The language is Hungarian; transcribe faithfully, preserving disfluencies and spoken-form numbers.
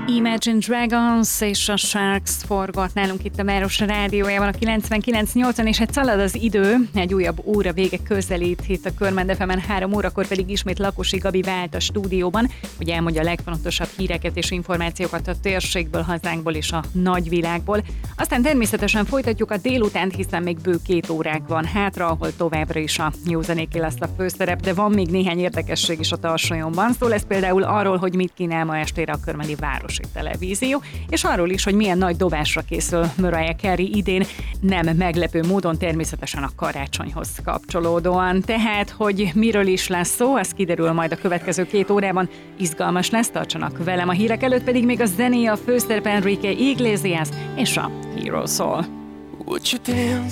Imagine Dragons és a Sharks forgat nálunk itt a Város Rádiójában a kilencvenkilenc nyolcon, és hát szalad az idő, egy újabb óra vége közelít itt a Körmend ef emen, három órakor pedig ismét Lakosi Gabi vált a stúdióban, hogy elmondja a legfontosabb híreket és információkat a térségből, hazánkból és a nagyvilágból. Aztán természetesen folytatjuk a délutánt, hiszen még bő két órák van hátra, ahol továbbra is a józanéké lesz a főszerep, de van még néhány érdekesség is a tarsolyomban. Szó lesz például arról, hogy mit kínál ma estére a Körmendi Városi Televízió, és arról is, hogy milyen nagy dobásra készül Mariah Carey idén, nem meglepő módon természetesen a karácsonyhoz kapcsolódóan. Tehát, hogy miről is lesz szó, az kiderül majd a következő két órában. Izgalmas lesz, tartsanak velem, a hírek előtt pedig még a zené, a főszerep Enrique Iglesias és a Hero Soul.